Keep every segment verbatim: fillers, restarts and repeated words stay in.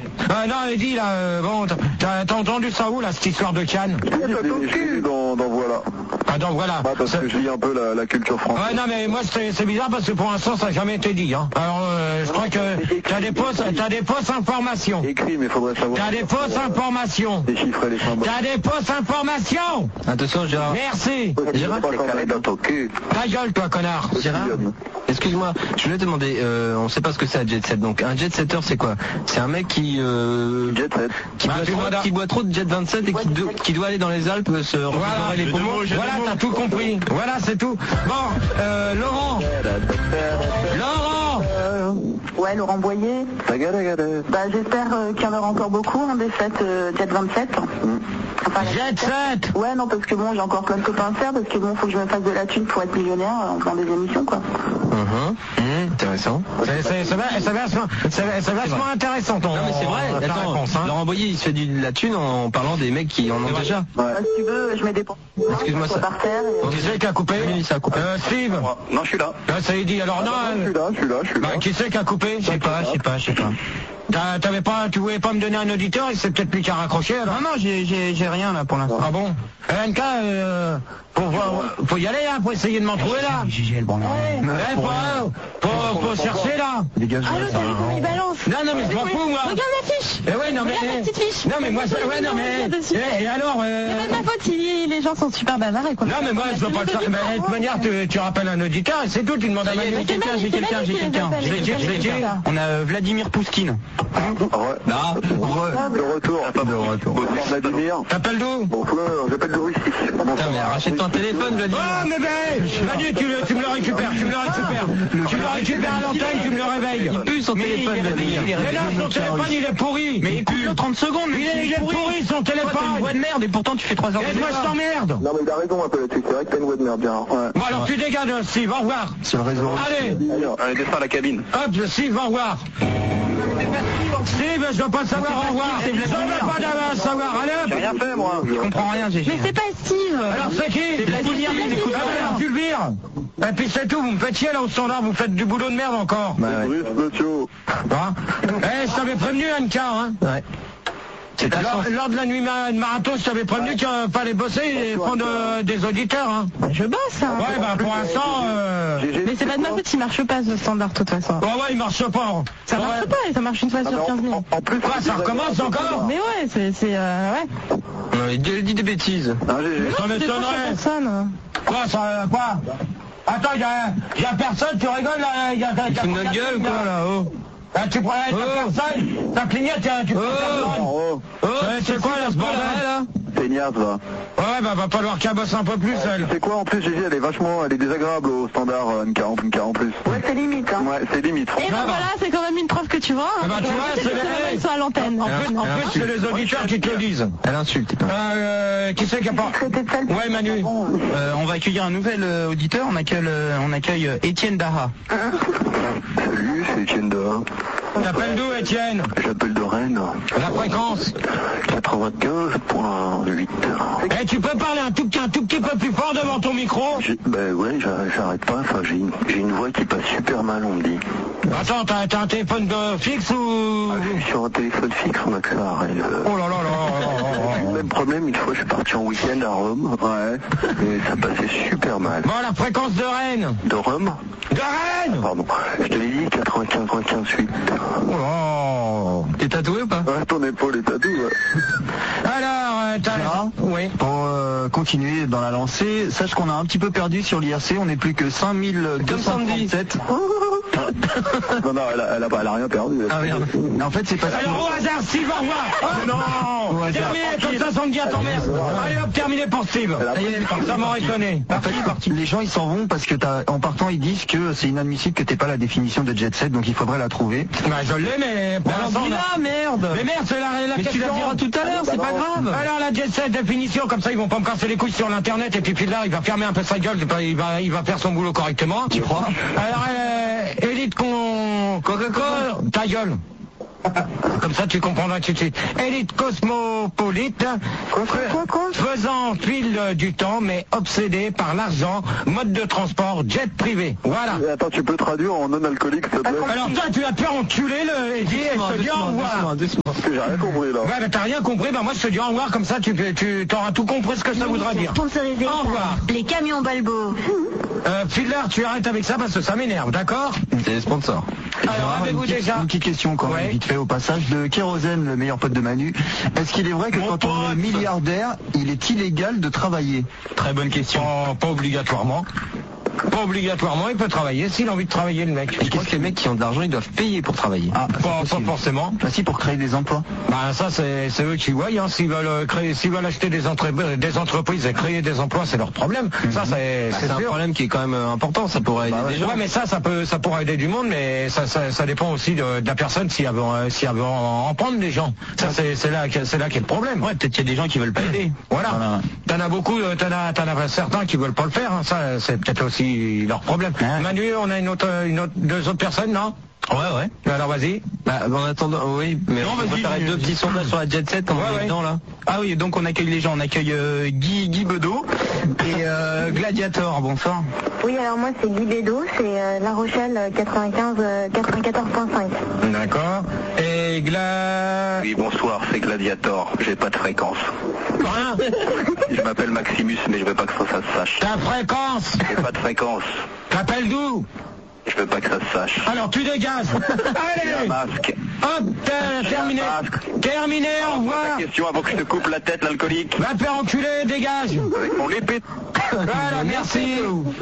Euh, non, Eddy, là, euh, bon, t'as, t'as entendu ça où, là, cette histoire de Cannes? Je l'ai vu dans, dans Voilà. Ah, donc voilà. Bah, parce que je lis un peu la, la culture française. Ouais, non, mais moi, c'est, c'est bizarre parce que pour l'instant, ça n'a jamais été dit, hein. Alors, euh, je crois que t'as des fausses, t'as des fausses informations. Écrit, mais faudrait savoir. T'as des fausses informations. Déchiffrer les symboles. T'as des fausses informations. Attention, Gérard. Merci. Gérard, c'est carré dans ton cul. Ta gueule, toi, connard. Gérard, excuse-moi, je voulais te demander, euh, on sait pas ce que c'est un jet set, donc un jet setter c'est quoi? C'est un mec qui, euh, Jet set. qui, Bah, boit tu trop, vois, qui boit trop de jet vingt-sept et qui, do- qui doit aller dans les Alpes se revirer Voilà, les poumons. voilà, t'as tout compris. Voilà, c'est tout. Bon, euh, Laurent. Laurent. Ouais, Laurent Boyer. Bah, j'espère euh, qu'il y en aura encore beaucoup, hein, des sept euh, Jet vingt-sept. Enfin, la- Jet set. Ouais, non, parce que bon, j'ai encore plein de copains à faire, parce que bon, faut que je me fasse de la thune pour être millionnaire euh, en faisant des émissions, quoi. Mhm. Mmh, intéressant. C'est, c'est, c'est, va- c'est vachement, c'est, c'est vachement intéressant ton. Non mais c'est vrai, ta attends, réponse, hein. Laurent Boyer il se fait du, de la thune en parlant des mecs qui en ont déjà. Bah, si tu veux, je mets des Excuse-moi, ça- par terre. Et... Qui c'est qui a coupé? Oui, ça a coupé. Euh, Steve. Non, je suis là. Là, ça y dit. Alors non. Je suis là, je suis là, je suis là. Bah, qui c'est qui a coupé? Je sais pas, je sais pas, je sais pas. T'as- T'avais pas, tu voulais pas me donner un auditeur et c'est peut-être lui qui a raccroché alors. Non, non, j'ai, j'ai, j'ai rien là pour l'instant. Ah bon? Euh, N K, euh, faut, faut, faut y aller hein, pour essayer de m'en trouver là. J'ai le bon. Ouais, faut, faut, faut chercher là. Dégage. Allô, t'as vu comment il balance? Non, non, mais je m'en fous moi. Regarde la fiche. Eh ouais, non mais. Regarde la petite fiche. Non mais moi, ça, ouais, non mais. Dessus. Eh, et alors euh... C'est pas de ma faute si les gens sont super bavards et qu'on... Non mais moi je veux pas te faire. Mais de toute manière, tu, tu rappelles un auditeur et c'est tout, tu demandes à Manu. J'ai quelqu'un, j'ai quelqu'un, j'ai quelqu'un. Je l'ai dit, je l'ai dit. On a Vladimir Pouskine. Ouais. Là, De retour. de retour. Bonsoir Vladimir. T'appelles d'où? Bonsoir, j'appelle de Russie. Putain, mais rachète ton téléphone, Vladimir. Oh mais ben Manu, tu, le, tu me le récupères, tu me le récupères. Tu me le récupères à l'antenne, tu me le réveilles. Il pue son téléphone, Vladimir. Mais là, son téléphone il est pourri. Mais il pue trente secondes. Il est, il est pourri son T'as une téléphone. voix de merde et pourtant tu fais trois heures de Et moi je t'emmerde. Non, mais il a raison un peu là-dessus. C'est vrai que t'as une voix de merde, bien. Ouais. Bon alors tu dégages Steve, au revoir. sur le réseau. Allez, Allez, descends à la cabine. hop, Steve, au revoir. Steve, je veux pas savoir au revoir. Je veux pas d'avoir savoir. Allez hop. J'ai rien fait, moi. Je comprends rien, j'ai. Mais c'est pas Steve. Alors c'est qui? C'est Vladimir, Steve, il écoute ah, rien. alors, tu le vires. Et puis c'est tout, vous me faites chier là au standard, vous faites du boulot de merde encore. Bah ouais. Bruce Botio. Hein Eh, je t'avais prévenu N K, hein. Ouais. C'est ta Lors, chance. lors de la nuit ma- de marathon, je t'avais prévenu qu'il fallait bosser et prendre euh, des auditeurs, hein. Je bosse, hein. Ouais, bah pour l'instant, euh... Mais c'est pas de ma faute s'il marche pas ce standard de toute façon. ouais, ouais, il marche pas. Ça Ouais. marche pas et ça marche une fois Ah, sur mais quinze mille. en, en plus, Quoi, ça recommence encore? Mais ouais, c'est... c'est euh, ouais. Non, mais il dit des bêtises. Ah, G G. Ça C'est pas m'étonnerait. personne. Quoi, ça, quoi? Attends, y'a y a personne, tu rigoles là, y a, y a, Il fout de notre gueule ou quoi là, oh? Ah, tu prends, Oh. t'as personne, ta clignote, tiens, tu prends personne. Oh, Oh, c'est quoi là ce bordel là? feignasse, va. Ouais, bah va falloir qu'elle bosse un peu plus, elle. C'est quoi en plus, G G, elle est vachement, elle est désagréable au standard euh, N K, N K en plus. Ouais, c'est limite, hein. Ouais, c'est limite. Et ben voilà, c'est quand même une preuve que tu vois. Eh ben, tu vois, c'est les- Ils sont à l'antenne. En plus, en plus, c'est les auditeurs qui te le disent. Elle insulte. Euh, qui c'est qui a pas... Traité de sale. Ouais, Manu. Bon, euh, Euh, on va accueillir un nouvel euh, auditeur. On accueille, euh, on accueille euh, Étienne Daha. Salut, c'est Etienne de T'appelles d'où, Étienne? J'appelle de Rennes. La fréquence. quatre-vingt-quinze virgule huit. Eh, tu peux parler un tout, petit- un tout petit peu plus fort devant ton micro? Ben ouais, j'a- j'arrête pas. Enfin, j'ai une, j'ai une voix qui passe super mal, on me dit. Attends, t'as t'as un téléphone de fixe ou... Je suis sur un téléphone fixe, on a que ça à Rennes. Oh là là là. Même problème, une fois je suis parti en week-end à Rome, ouais, et ça passait super mal. Bon, la fréquence de Rennes. De Rome De Rennes. Pardon, je te l'ai dit, quatre-vingt-quinze virgule huit. Oh là. T'es tatoué ou pas? Ouais, ton épaule est tatouée, ouais. Alors, euh, t'as... Gérard Oui. Pour euh, continuer dans la lancée, sache qu'on a un petit peu perdu sur l'I R C, on n'est plus que cinq mille deux cent trente-sept. Non, non, elle a, elle a, pas- elle a rien perdu. Ah merde. En fait, c'est parce que... Alors, au hasard, Steve, au revoir. Oh non. Au hasard. Terminé, comme ça, sans me dire ton merde. Allez hop, terminé pour Steve. Ça m'aurait étonné. En fait, les gens ils s'en vont parce que t'as, en partant ils disent que c'est inadmissible que t'aies pas la définition de jet set, donc il faudrait la trouver. Bah, je l'ai, mais pour l'instant, on a- Dis-la, merde. Mais merde, c'est la, la Mais tu la question. diras tout à l'heure, c'est pas grave. Alors la jet set définition, comme ça ils vont pas me casser les couilles sur l'internet et puis puis là il va fermer un peu sa gueule, il va, il va faire son boulot correctement. Tu crois? Alors euh, élite con... Coca-Cola, ta gueule. Comme ça, tu comprendras tout de suite. Élite cosmopolite, faisant fil du temps, mais obsédé par l'argent, mode de transport, jet privé. Voilà. Et attends, tu peux traduire en non-alcoolique, s'il te plaît? Alors toi, tu vas te faire enculer le Eddie et je te dis au revoir. Parce que j'ai rien compris, là. Ouais, mais t'as rien compris, bah moi je te dis au revoir, comme ça tu, tu t'auras tout compris ce que ça voudra dire. Sponsorisé Au revoir. par les camions Balbo. Euh, Fiddler, tu arrêtes avec ça parce que ça m'énerve, d'accord? C'est les sponsors. Alors, avez-vous une, petite, déjà... une petite question quand même, Ouais. vite fait au passage, de Kérosène, le meilleur pote de Manu. Est-ce qu'il est vrai que Mon quand on pote. est milliardaire, il est illégal de travailler? Très bonne question. Oh, pas obligatoirement. Pas obligatoirement, il peut travailler s'il a envie de travailler, le mec. Je crois que les mecs qui ont de l'argent, ils doivent payer pour travailler. Ah, Pas, pas forcément. Bah si, pour créer des emplois. Bah ça c'est c'est eux qui voient, hein. S'ils veulent euh, créer, s'ils veulent acheter des, entre... des entreprises et créer des emplois, c'est leur problème. Ça c'est Bah, c'est c'est un sûr. problème qui est quand même euh, important, ça pourrait aider Bah ouais. des gens. Ouais, mais ça, ça peut, ça pourra aider du monde, mais ça, ça, ça dépend aussi de, de la personne si elle veut, euh, si elle veut en, en prendre des gens. Ça, c'est, c'est là, que- c'est là qu'est le problème. Ouais, peut-être qu'il y a des gens qui veulent pas aider. Voilà. Voilà. T'en as beaucoup, euh, t'en as, t'en as certains qui veulent pas le faire. Hein. Ça, c'est peut-être aussi leur problème. Hein. Manu, on a une autre, une autre, deux autres personnes, non? Ouais, ouais. Alors vas-y. Bah, en attendant, oui, mais Non, on va vas-y, faire vas-y. deux petits sondages sur la Jet Set, on Ouais, est ouais. dedans là. Ah oui, donc on accueille les gens. On accueille euh, Guy, Guy Bedeau et euh, Gladiator. Bonsoir. Oui, alors moi c'est Guy Bédot, c'est euh, La Rochelle euh, quatre-vingt-quinze, euh, quatre-vingt-quatorze point cinq. D'accord. Et Gla... Oui, bonsoir, c'est Gladiator. J'ai pas de fréquence. Hein? Je m'appelle Maximus, mais je veux pas que ça, ça se sache. Ta fréquence. J'ai pas de fréquence. T'appelles d'où? Je veux pas que ça se sache. Alors tu dégages. J'ai un Allez. masque. Hop, t'as terminé. Terminé, au revoir. Question avant que je te coupe la tête, l'alcoolique. Va te faire enculer, dégage. Avec mon épée. Voilà, merci.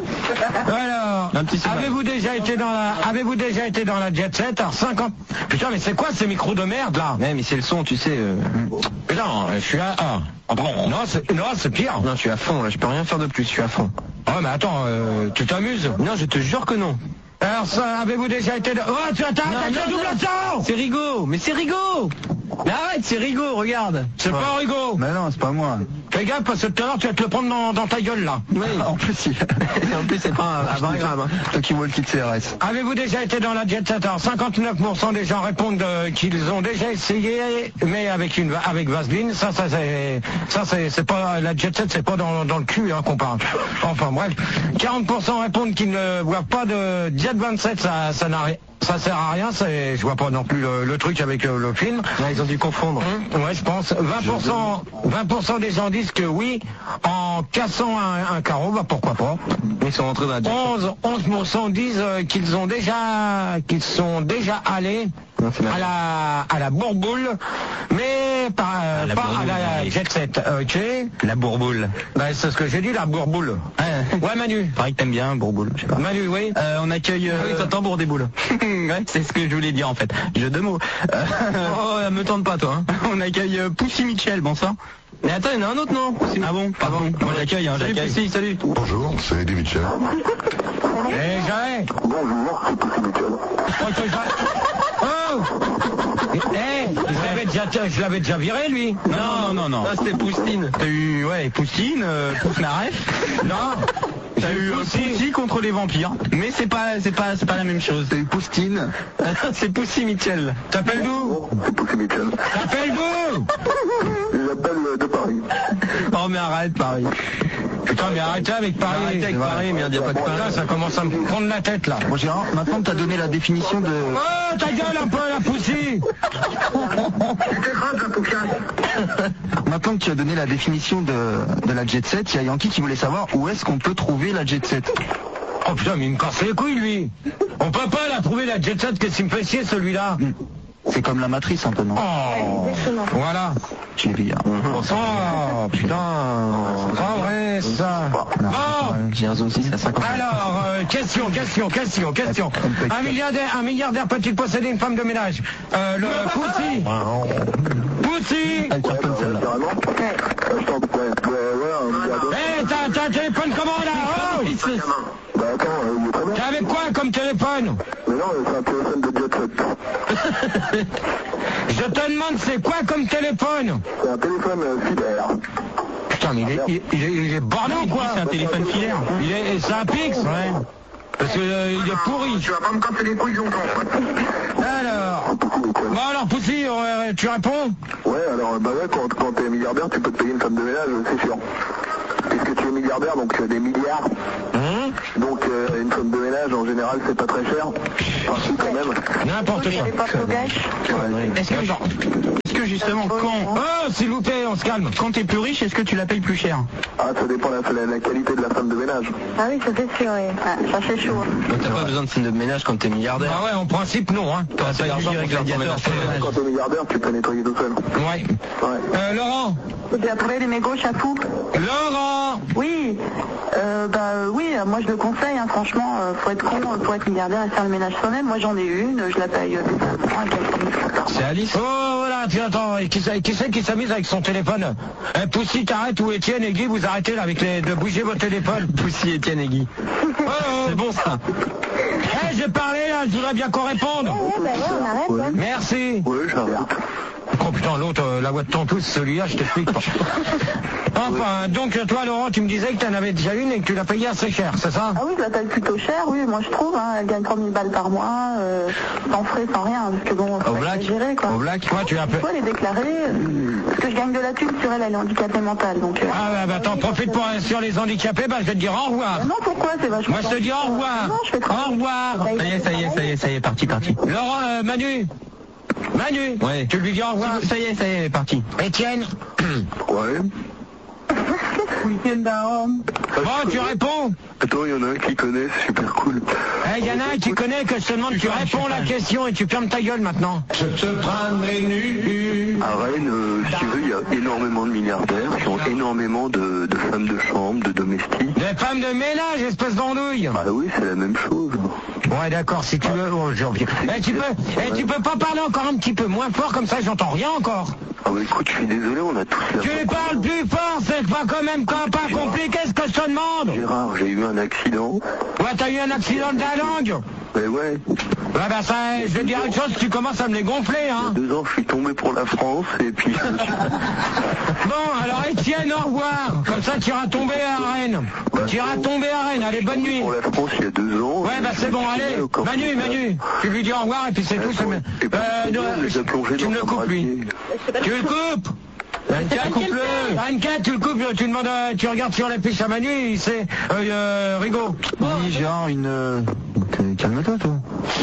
Alors, Un petit signal. avez-vous déjà été dans la, avez-vous déjà été dans la Jet Set? Alors cinquante. Putain, mais c'est quoi ces micros de merde là? Ouais, mais c'est le son, tu sais. euh, Putain, je suis à un. Non, c'est, non, c'est pire. Non, je suis à fond, là, je peux rien faire de plus, je suis à fond. Oh, mais attends, euh, tu t'amuses? Non, je te jure que non. Alors ça, avez-vous déjà été dans... Oh, tu attends, t'as fait double sang. C'est Rigaud, mais c'est Rigaud. Mais arrête, c'est Rigaud, regarde. C'est pas rigolo. Mais non, c'est pas moi. Fais gaffe parce que tout à l'heure tu vas te le prendre dans, dans ta gueule là. Oui. En plus, il... En plus, c'est pas à vingt grammes. Hein. Toi qui vois le kit C R S. Avez-vous déjà été dans la Jet Set? Alors cinquante-neuf pour cent des gens répondent euh, qu'ils ont déjà essayé, mais avec une avec Vaseline. Ça, ça c'est ça c'est c'est pas la Jet Set, c'est pas dans, dans le cul hein, qu'on parle. Enfin bref, quarante pour cent répondent qu'ils ne voient pas de Jet vingt-sept. Ça ça n'a rien. Ça sert à rien, c'est, je vois pas non plus le, le truc avec euh, le film. Ouais, ils ont dû confondre. Hum, ouais, je pense. vingt pour cent, vingt pour cent des gens disent que oui, en cassant un, un carreau, bah pourquoi pas. Ils sont rentrés dans la Jet Set. onze, onze pour cent disent euh, qu'ils ont déjà, qu'ils sont déjà allés Non, c'est à la, à la bourboule, mais pas, euh, À la pas bourboule, à la oui. Jet Set. Ok. La bourboule. Bah, c'est ce que j'ai dit, la bourboule. Ouais, Manu. Pareil que t'aimes bien, bourboule, je sais pas. Manu, oui. Euh, on accueille... Ah oui, Euh... t'entends bourre des boules. ouais, c'est ce que je voulais dire en fait. Jeu de mots. Euh, Oh, me tente pas, toi. Hein. on accueille euh, Poussy Mitchell, bonsoir. Mais attends, il y en a un autre, non? Ah bon, pardon. Moi j'accueille, hein, Salut, j'accueille. Pussy, salut. Bonjour, c'est Eddie Mitchell. Eh, j'arrête. Bonjour, c'est Poussy Mitchell. Oh, que j'arrête. Oh. Eh, je l'avais déjà, je l'avais déjà viré, lui. Non, non, non, non. Ah, c'était Poustine. T'as eu, ouais, Poussine, euh, Pousnaref. Non. T'as eu euh, Poussy contre les vampires. Mais c'est pas, c'est pas, c'est pas la même chose. T'as eu Poustine. C'est Poussy Mitchell. T'appelles d'où? C'est Poussy Mitchell. T'appelles d'où? J'appelle euh, de Paris. Oh mais arrête, Paris. Putain, mais arrêtez avec Paris. Arrêtez avec Paris, merde, y a pas de Putain, Paris. ça commence à me prendre la tête, là. Bon Gérard, maintenant que t'as donné la définition de... Oh, ta gueule un peu, la poussie. Maintenant que tu as donné la définition de, de la Jet Set, il y a Yankee qui voulait savoir où est-ce qu'on peut trouver la Jet Set. Oh putain, mais il me casse les couilles, lui. On peut pas la trouver, la Jet Set, qu'est-ce qu'il me fait chier, celui-là. C'est comme la matrice un peu, non? Oh, voilà. Tu l'as vu hier. Oh, putain. Oh, vrai, ça. Bon. J'ai un aussi, c'est à cinquante. Alors, euh, question, question, question, question. Un milliardaire, un milliardaire peut-il posséder une femme de ménage? Euh, le Poussy. Poussy. Elle cartonne celle-là. Carrément. Euh, je t'en- ouais, ouais, ouais, un milliardaire. Eh, t'as, t'as un téléphone comment, là? Oh. Bah attends, euh, il est très bien. T'es avec quoi comme téléphone? Mais non, euh, c'est un téléphone de Jet Set. Je te demande c'est quoi comme téléphone? C'est un téléphone euh, filaire. Putain, mais il est, il, il est, il est borné ou quoi? C'est un téléphone filaire. Il est, c'est un Pix, ouais. Parce que euh, il est pourri. Tu vas pas me casser les couilles longtemps. Alors, bon alors Poussy, euh, tu réponds? Ouais, alors bah ouais, quand, quand t'es milliardaire, tu peux te payer une femme de ménage, c'est sûr. Puisque tu es milliardaire, donc tu as des milliards. Mmh. Donc euh, une femme de ménage, en général, c'est pas très cher. Enfin, si, quand même. N'importe quoi. Ouais. Est-ce que, est-ce que justement, quand... Oh, s'il vous plaît, on se calme. Quand t'es plus riche, est-ce que tu la payes plus cher? Ah, ça dépend de la, la, la qualité de la femme de ménage. Ah oui, ça c'est sûr, oui. Ah, ça c'est chaud. Donc t'as pas besoin de femme de ménage quand t'es milliardaire. Ah ouais, en principe, non. Hein. T'auras pas d'argent pour faire ton ménage. Quand t'es milliardaire, tu peux nettoyer tout seul. Ouais. Ouais. Euh, Laurent. Vous appelez les mégots chapou? Laurent. Oui. Euh, bah euh, oui, moi je le conseille, hein, franchement, euh, faut être con pour être milliardaire et faire le ménage soi-même. Moi j'en ai une, je la paye. Euh, C'est Alice. Oh voilà, tu attends, et qui, c'est- qui c'est qui s'amuse avec son téléphone? Eh, Poussy, t'arrêtes, ou Étienne et Guy, vous arrêtez là avec les, de bouger vos téléphones. Poussy, Étienne et Guy. Oh, oh. C'est bon ça. Eh, j'ai parlé là, je voudrais bien qu'on réponde. Ouais, bah ouais, on arrête, Ouais. hein. Merci. Ouais, j'arrête. Oh putain, l'autre, euh, la voix de ton tous, celui-là, je t'explique pas. Enfin, donc toi Laurent, tu me disais que t'en avais déjà une et que tu l'as payée assez cher, c'est ça? Ah oui, je la paye plutôt cher, oui, moi je trouve, hein, elle gagne trois mille balles par mois, euh, sans frais, sans rien, parce que bon, faut Au pas black exagérer, quoi. Au black Toi, tu as peu. Faut les déclarer, euh, parce que je gagne de la thune sur elle, elle est handicapée mentale, donc... Euh, Ah bah, bah t'en profites pour sur les handicapés, bah je vais te dire au revoir. Ah non, pourquoi, c'est vachement... Moi je te dis au revoir. Non, je fais trop... Au revoir. Ça y est, ça y est, ça y est, ça y est, parti, parti. Laurent, euh, Manu. Manu. Ouais. Tu lui dis au revoir. Ça y est, ça y est, parti. Étienne. Ouais. Week-end d'Arôme. Bon, tu réponds. Attends, il y en a un qui connaît, c'est super cool. Eh, il y en a un qui connaît que je te demande, tu réponds la question et tu fermes ta gueule maintenant. Je te prendrai nu. À Rennes, euh, si tu veux, il y a énormément de milliardaires qui ont énormément de, de femmes de chambre, de domestiques. Des femmes de ménage, espèce d'andouille. Ah oui, c'est la même chose. Ouais, d'accord, si tu veux, oh, je reviens. Eh, tu peux, eh, tu peux pas parler encore un petit peu moins fort, comme ça j'entends rien encore. Ah bah écoute, je suis désolé, on a tous la... Tu parles plus fort, c'est pas quand même quand pas compliqué ce que je te demande. Gérard, j'ai eu un accident. Ouais, t'as eu un accident de la langue. Mais ouais, Ouais, bah ça, je vais te dire une chose, tu commences à me les gonfler, hein. deux ans, je suis tombé pour la France et puis... je me suis- Bon, alors Étienne, au revoir. Comme ça, tu iras tomber à Rennes. Tu iras tomber à Rennes, allez, bonne nuit. Pour la France, il y a deux ans. Ouais, bah je c'est me bon, suis allez. mis au camp Manu, militaire. Manu, tu lui dis au revoir et puis c'est tout. c'est- Et puis, Euh, non, on les a plongés tu dans me le un coupes, lui. brasier. Tu le coupes. Anka, coupe-le. Anka, tu le coupes, tu demandes, euh, tu regardes sur la fiche à Manu, c'est euh, euh, Rigaud. Oui, Gérard, une... euh, Calme-toi, toi.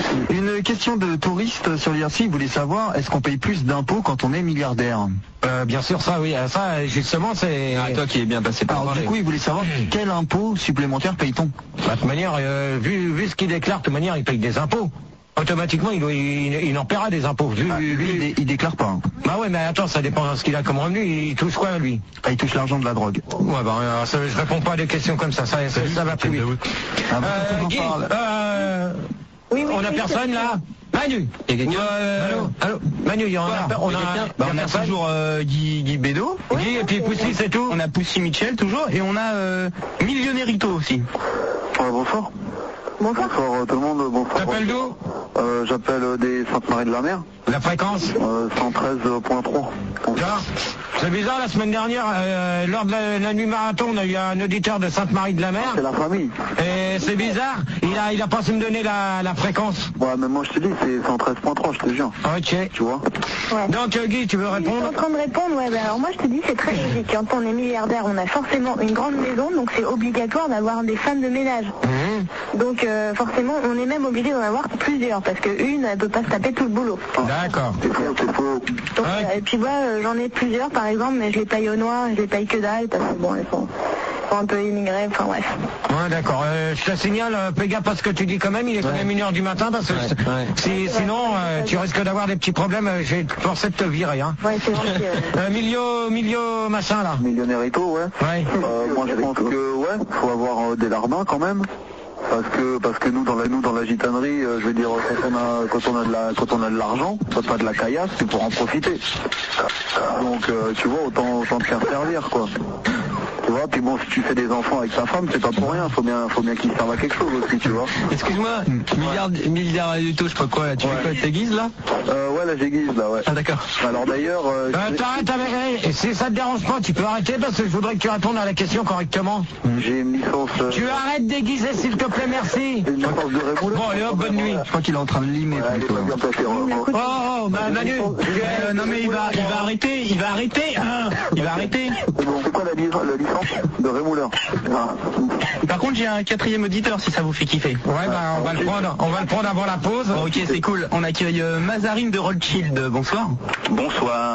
Une question de touriste sur l'I R C, il voulait savoir, est-ce qu'on paye plus d'impôts quand on est milliardaire? Euh, bien sûr, ça, oui. Ça, justement, c'est... Ah, toi qui es bien passé par Alors là. du coup, il voulait savoir quel impôt supplémentaire paye-t-on? Bah, de toute manière, euh, vu, vu ce qu'il déclare, de toute manière, il paye des impôts. Automatiquement, il, il, il en paiera des impôts. Vu, Ah, vu- lui, il, dé- il déclare pas. hein. Bah ouais, mais attends, ça dépend de ce qu'il a comme revenu. Il touche quoi, lui? Ah, il touche l'argent de la drogue. Ouais, bah, euh, ça, je réponds pas à des questions comme ça. Ça, ça, ça va plus vite. Ah, bah, Euh, on en Guy, parle. euh, Oui, oui, on a oui, personne, là? Manu? Il y a quelqu'un Euh, allô? Allô? Manu, il y en a, on a, Il y a quelqu'un il y a Bah, on a personne? toujours euh, Guy, Guy Bédo. Guy, et puis Poussy, c'est tout? On a Poussy Mitchell toujours. Et on a euh, Millionnairito aussi. Ouais, bonsoir. Bonsoir. Bonsoir euh, tout le monde, bonsoir. T'appelles d'où? Euh, J'appelle euh, des Sainte-Marie-de-la-Mer, La fréquence? euh, cent treize point trois. Là, c'est bizarre, la semaine dernière, euh, lors de la, la nuit marathon, on a eu un auditeur de Sainte-Marie-de-la-Mer. C'est la famille. Et c'est bizarre, il a, il a pas su me donner la, la fréquence. Ouais, mais moi je te dis, c'est cent treize point trois, je te jure. Ok. Tu vois? Ouais. Donc euh, Guy, tu veux Je suis répondre? en train de répondre, ouais, bah, alors moi je te dis c'est très logique. Quand on est milliardaire, on a forcément une grande maison, donc c'est obligatoire d'avoir des femmes de ménage. Mhm. Donc euh, forcément, on est même obligé d'en avoir plusieurs, parce qu'une, elle peut pas se taper tout le boulot. D'accord. C'est faux, c'est faux. Donc, Ouais. euh, et puis moi, euh, j'en ai plusieurs par exemple, mais je les paye au noir, je les paye que dalle, parce que bon, elles sont, sont un peu immigrées, enfin bref. Ouais, d'accord. Euh, je te signale, euh, fais gaffe à ce que tu dis quand même, il est quand Ouais. même une heure du matin, parce que Ouais, ouais. si, sinon, euh, tu risques d'avoir des petits problèmes, euh, je vais te forcer de te virer, hein. Ouais, c'est gentil. euh. Euh, Milio, Milio, machin, là. Millionnairito, ouais. Ouais. Euh, moi je pense que ouais, faut avoir euh, des larbins quand même. Parce que parce que nous dans la nous dans la gitanerie, euh, je veux dire quand on a quand on a de la quand on a de l'argent, pas de la caillasse, c'est pour en profiter. Donc euh, tu vois, autant autant te faire servir quoi. Tu vois, puis bon, si tu fais des enfants avec ta femme, c'est pas pour rien, faut bien, faut bien qu'ils servent à quelque chose aussi, tu vois. Excuse-moi, milliard, milliard du tout, je sais pas quoi, là, tu Ouais. fais quoi, t'aiguises là? Euh, ouais, là j'aiguise, là, ouais. Ah d'accord. Alors d'ailleurs... Euh, Euh, t'arrêtes avec... Et si ça te dérange pas, tu peux arrêter parce que je voudrais que tu répondes à la question correctement. j'ai une licence... Euh, Tu arrêtes d'aiguiser s'il te plaît, merci. une licence de rémouleur. Bon, allez hop, bonne nuit. Je crois qu'il est en train de limer Ouais, elle est plutôt. pas bien placée, hein. Oh, oh, bah, Manu. Euh, non mais il va, il va arrêter, il va arrêter, hein, il va arrêter. Bon, c'est quoi la, li- la licence de rémouleur? Ah. Par contre, j'ai un quatrième auditeur si ça vous fait kiffer. Ouais, bah, on va le prendre, on va le prendre avant la pause. Bon, ok, c'est cool. On accueille euh, Mazarine de Rothschild. Bonsoir. Bonsoir.